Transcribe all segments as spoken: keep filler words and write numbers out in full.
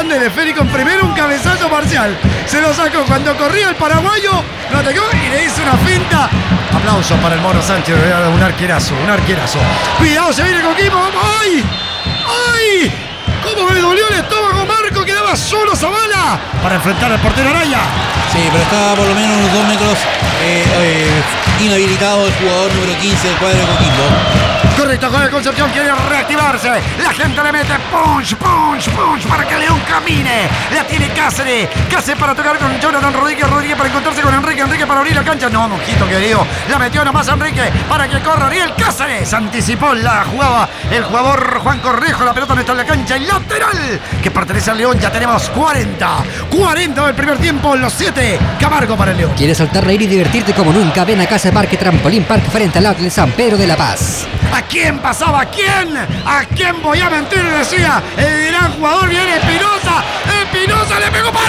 Concepción del esférico en primero, un cabezazo parcial. Se lo sacó cuando corría el paraguayo, lo atacó y le hizo una finta. Aplauso para el Mono Sánchez, un arquerazo, un arquerazo. Cuidado, se viene Coquimbo, vamos. ¡Ay! ¡Ay! ¿Cómo me dolió el estómago, Marco? Quedaba solo Zavala para enfrentar al portero Araya. Sí, pero estaba por lo menos unos dos metros eh, eh, inhabilitado el jugador número quince del cuadro de Coquimbo. Correcto, con el Concepción quiere reactivarse. La gente le mete punch, punch, punch para que León camine. La tiene Cáceres. Cáceres para tocar con Jonathan Rodríguez. Rodríguez para encontrarse con Enrique. Enrique para abrir la cancha. No, Mojito querido. La metió nomás Enrique para que corra Ariel Cáceres. Anticipó la jugada el jugador Juan Cornejo. La pelota no está en la cancha. El lateral que pertenece al León. Ya tenemos cuarenta. cuarenta del primer tiempo. Los siete. Camargo para el León. ¿Quieres saltar, reír y divertirte como nunca? Ven a Casa Parque Trampolín Parque frente al outlet San Pedro de la Paz. ¿A quién pasaba? ¿A quién? ¿A quién voy a mentir? Decía el gran jugador. Viene Espinosa. Espinosa le pegó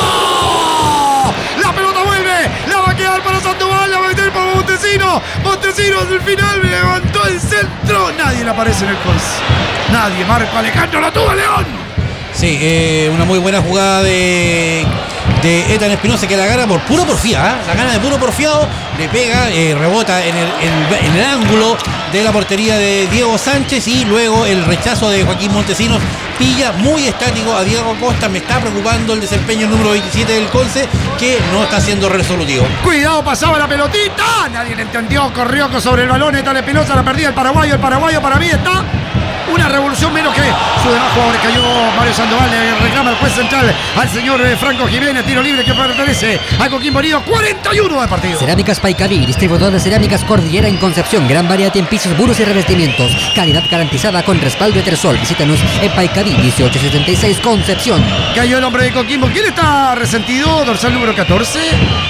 palo. La pelota vuelve. La va a quedar para Sandoval. La va a meter para Montesino. Montesino al final levantó el centro. Nadie le aparece en el cons. Nadie. Marco Alejandro la tuvo León. Sí, eh, una muy buena jugada de, de Ethan Espinosa que la gana por puro porfía, ¿eh? La gana de puro porfiado, le pega, eh, rebota en el, en, en el ángulo de la portería de Diego Sánchez y luego el rechazo de Joaquín Montesinos pilla muy estático a Diego Costa. Me está preocupando el desempeño número veintisiete del Conce, que no está siendo resolutivo. Cuidado, pasaba la pelotita, nadie le entendió, corrió sobre el balón, Ethan Espinosa la perdía el paraguayo, el paraguayo para mí está una revolución menos que sus demás jugadores. Cayó Mario Sandoval, le reclama el juez central al señor Franco Jiménez, tiro libre que pertenece a Coquimbo Unido, cuarenta y uno de partido. Cerámicas Paicaví, distribuidor de cerámicas Cordillera en Concepción, gran variedad en pisos, muros y revestimientos, calidad garantizada con respaldo Etersol. Visítanos en Paicaví, dieciocho setenta y seis Concepción. Cayó el hombre de Coquimbo. ¿Quién está resentido? ¿Dorsal número catorce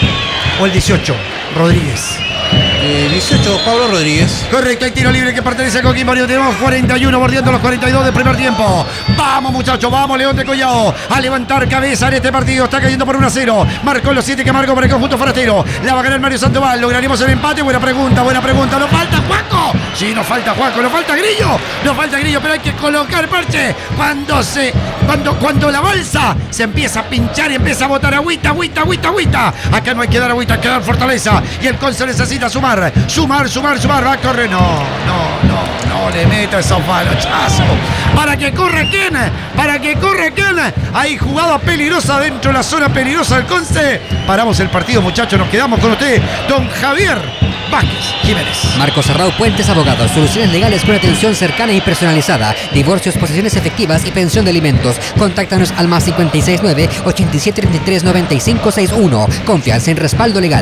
o el dieciocho? Rodríguez. Eh, dieciocho, Pablo Rodríguez. Correcto, hay tiro libre que pertenece a Coquimbo Unido. Tenemos cuarenta y uno bordeando los cuarenta y dos del primer tiempo. Vamos, muchachos, vamos, León de Collao a levantar cabeza en este partido. Está cayendo por uno a cero. Marcó los siete que marcó para el conjunto forastero. La va a ganar Mario Sandoval. ¿Lograremos el empate? Buena pregunta, buena pregunta. ¿Nos falta Juaco? Sí, nos falta Juaco, nos falta Grillo. Nos falta Grillo, pero hay que colocar parche. Cuando se. Cuando, cuando la balsa se empieza a pinchar y empieza a botar agüita, agüita, agüita, agüita. Acá no hay que dar agüita, hay que dar fortaleza. Y el Conce necesita sumar. Sumar, sumar, sumar, va a correr. No, no, no, no le meta esos balochazos. ¿Para que corre quién? ¿Para que corre quién? Hay jugada peligrosa dentro de la zona peligrosa del Conce. Paramos el partido, muchachos, nos quedamos con usted, don Javier Vázquez Jiménez. Marcos Arrau Puentes Abogados, soluciones legales con atención cercana y personalizada, divorcios, posesiones efectivas y pensión de alimentos. Contáctanos al más cinco seis nueve, ochenta y siete treinta y tres, noventa y cinco sesenta y uno. Confianza en respaldo legal.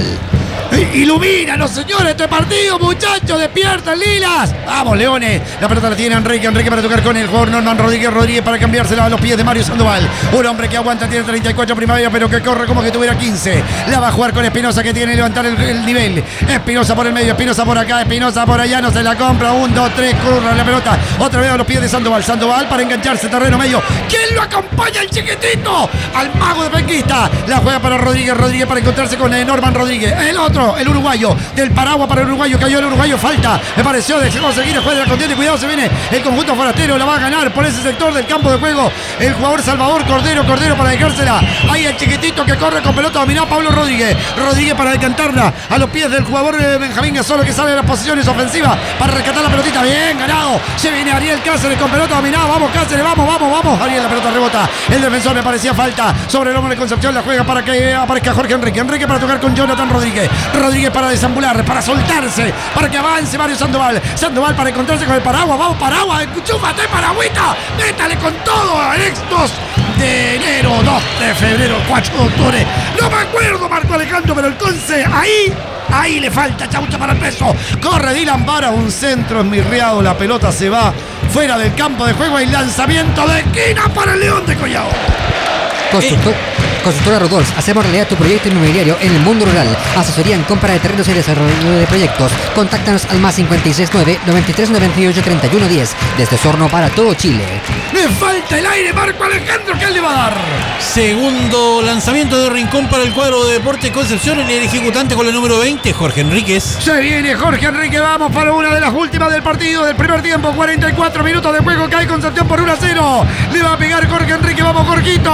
Ilumínanos, señores, este partido, muchachos, despiertan, Lilas. Vamos, Leones. La pelota la tiene Enrique, Enrique para tocar con el jugador Norman Rodríguez, Rodríguez para cambiársela a los pies de Mario Sandoval. Un hombre que aguanta, tiene treinta y cuatro primavera, pero que corre como que tuviera quince. La va a jugar con Espinosa, que tiene que levantar el, el nivel. Espinosa por el medio, Espinosa por acá, Espinosa por allá, no se la compra. Un, dos, tres, corre la pelota. Otra vez a los pies de Sandoval. Sandoval para engancharse, terreno medio. ¿Quién lo acompaña? El chiquitito, al mago de Penquista. La juega para Rodríguez, Rodríguez para encontrarse con Norman Rodríguez. El otro, el uruguayo, del paraguas para el uruguayo, cayó el uruguayo, falta, me pareció de conseguir el juez de la contienda. Cuidado, se viene el conjunto forastero, la va a ganar por ese sector del campo de juego el jugador Salvador Cordero, Cordero para dejársela, ahí el chiquitito que corre con pelota dominada, Pablo Rodríguez, Rodríguez para decantarla a los pies del jugador Benjamín Gasolo, que sale de las posiciones ofensivas para rescatar la pelotita, bien ganado, se viene Ariel Cáceres con pelota dominada, vamos Cáceres, vamos, vamos, vamos, Ariel, la pelota rebota, el defensor me parecía falta sobre el hombre de Concepción, la juega para que aparezca Jorge Enrique, Enrique para tocar con Jonathan Rodríguez, Rodríguez para desambular, para soltarse, para que avance Mario Sandoval, Sandoval para encontrarse con el paraguas, vamos paraguas, enchúfate paragüita, métale con todo a estos de enero, dos de febrero, cuatro de octubre, no me acuerdo Marco Alejandro, pero el Conce ahí, ahí le falta chaucha para el peso, corre Dylan Vara, un centro esmirriado, la pelota se va fuera del campo de juego, hay lanzamiento de esquina para el León de Collao. Constructor, Constructora Rodolfo, hacemos realidad tu proyecto inmobiliario en el mundo rural. Asesoría en compra de terrenos y desarrollo de proyectos. Contáctanos al más cinco seis nueve, noventa y tres noventa y ocho, treinta y uno diez. Desde Osorno para todo Chile. Me falta el aire, Marco Alejandro, ¿qué le va a dar? Segundo lanzamiento de Rincón para el cuadro de Deportes Concepción, en el ejecutante con el número veinte, Jorge Enríquez. Se viene Jorge Enrique, vamos para una de las últimas del partido del primer tiempo, cuarenta y cuatro minutos de juego, cae Concepción por uno a cero. Le va a pegar Jorge Enrique, vamos Jorquito.